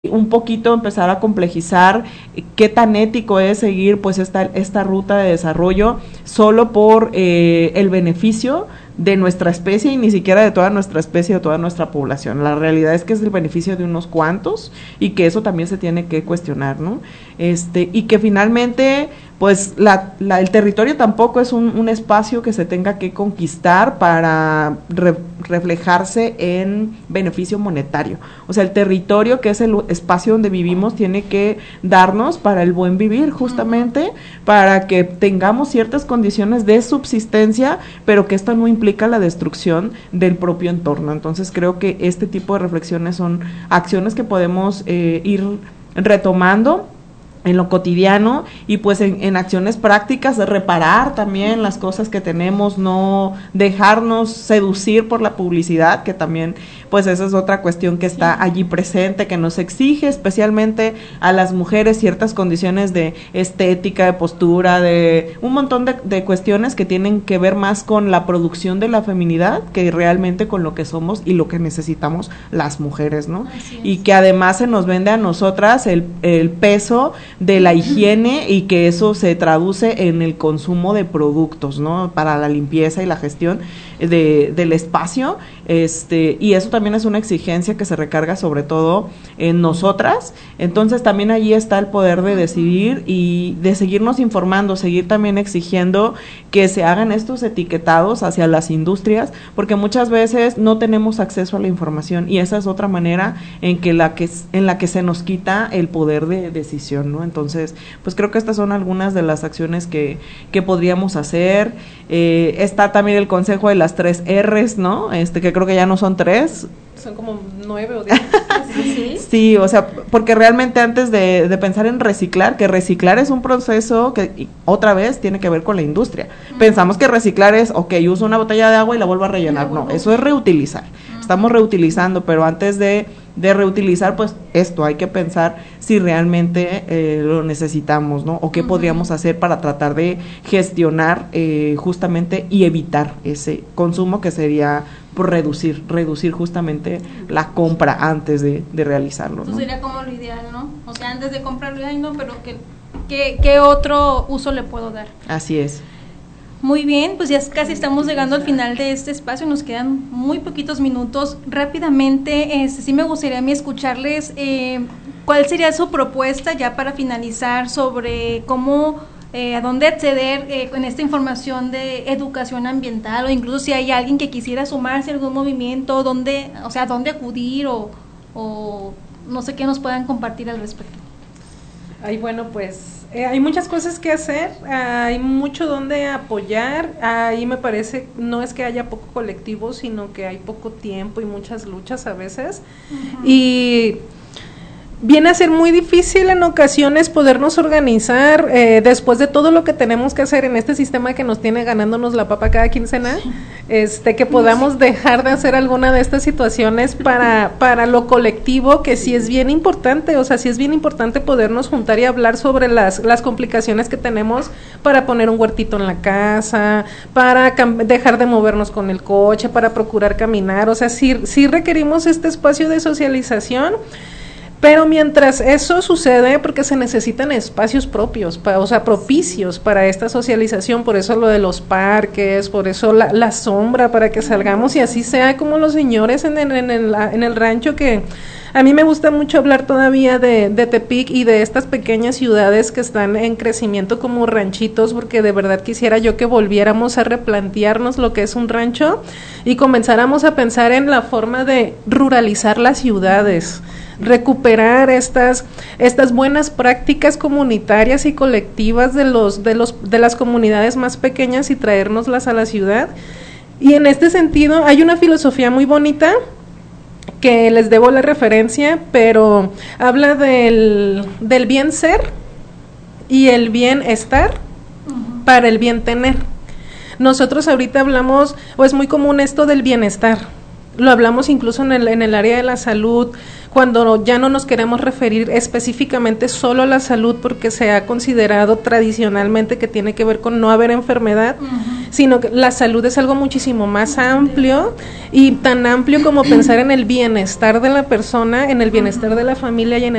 un poquito empezar a complejizar qué tan ético es seguir pues esta ruta de desarrollo solo por el beneficio de nuestra especie y ni siquiera de toda nuestra especie, de toda nuestra población. La realidad es que es el beneficio de unos cuantos y que eso también se tiene que cuestionar, ¿no? Y que finalmente pues el territorio tampoco es un espacio que se tenga que conquistar para reflejarse en beneficio monetario. O sea, el territorio, que es el espacio donde vivimos, tiene que darnos para el buen vivir, justamente, para que tengamos ciertas condiciones de subsistencia, pero que esto no implica la destrucción del propio entorno. Entonces creo que este tipo de reflexiones son acciones que podemos ir retomando en lo cotidiano y pues en acciones prácticas, de reparar también las cosas que tenemos, no dejarnos seducir por la publicidad, que también pues esa es otra cuestión que está allí presente, que nos exige especialmente a las mujeres ciertas condiciones de estética, de postura, de un montón de cuestiones que tienen que ver más con la producción de la feminidad que realmente con lo que somos y lo que necesitamos las mujeres, ¿no? Y que además se nos vende a nosotras el peso de la higiene y que eso se traduce en el consumo de productos, ¿no? Para la limpieza y la gestión del espacio, y eso también es una exigencia que se recarga sobre todo en nosotras. Entonces también allí está el poder de decidir y de seguirnos informando, seguir también exigiendo que se hagan estos etiquetados hacia las industrias, porque muchas veces no tenemos acceso a la información y esa es otra manera en la que se nos quita el poder de decisión, ¿no? Entonces, pues creo que estas son algunas de las acciones que podríamos hacer. Está también el consejo de las 3 R's, ¿no? Que creo que ya no son 3. Son como 9 o 10. Sí, o sea, porque realmente antes de pensar en reciclar, que reciclar es un proceso que otra vez tiene que ver con la industria. Pensamos que reciclar es, uso una botella de agua y la vuelvo a rellenar. No, eso es reutilizar. Estamos reutilizando, pero antes de reutilizar, pues esto hay que pensar si realmente lo necesitamos, ¿no? O qué podríamos hacer para tratar de gestionar justamente y evitar ese consumo, que sería por reducir justamente la compra antes de realizarlo, ¿no? Eso sería como lo ideal, ¿no? O sea, antes de comprarlo, no, pero ¿qué otro uso le puedo dar? Así es. Muy bien, pues ya casi estamos llegando al final de este espacio, nos quedan muy poquitos minutos. Rápidamente, sí me gustaría a mí escucharles cuál sería su propuesta ya para finalizar sobre cómo, a dónde acceder con esta información de educación ambiental, o incluso si hay alguien que quisiera sumarse a algún movimiento, dónde acudir o no sé qué nos puedan compartir al respecto. Ay, bueno, pues hay muchas cosas que hacer, hay mucho donde apoyar. Ahí me parece, no es que haya poco colectivo, sino que hay poco tiempo y muchas luchas a veces. Y viene a ser muy difícil en ocasiones podernos organizar después de todo lo que tenemos que hacer en este sistema que nos tiene ganándonos la papa cada quincena, que podamos dejar de hacer alguna de estas situaciones para lo colectivo, que sí es bien importante. O sea, sí es bien importante podernos juntar y hablar sobre las complicaciones que tenemos para poner un huertito en la casa, para dejar de movernos con el coche, para procurar caminar. O sea, sí requerimos este espacio de socialización. Pero mientras eso sucede, porque se necesitan espacios propios, propicios para esta socialización, por eso lo de los parques, por eso la sombra, para que salgamos y así sea como los señores en el rancho, que a mí me gusta mucho hablar todavía de Tepic y de estas pequeñas ciudades que están en crecimiento como ranchitos, porque de verdad quisiera yo que volviéramos a replantearnos lo que es un rancho y comenzáramos a pensar en la forma de ruralizar las ciudades, recuperar estas buenas prácticas comunitarias y colectivas de las comunidades más pequeñas y traérnoslas a la ciudad. Y en este sentido hay una filosofía muy bonita que les debo la referencia, pero habla del bien ser y el bienestar para el bien tener. Nosotros ahorita hablamos, o es muy común esto del bienestar, lo hablamos incluso en el área de la salud, cuando ya no nos queremos referir específicamente solo a la salud, porque se ha considerado tradicionalmente que tiene que ver con no haber enfermedad, sino que la salud es algo muchísimo más amplio, y tan amplio como pensar en el bienestar de la persona, en el bienestar de la familia y en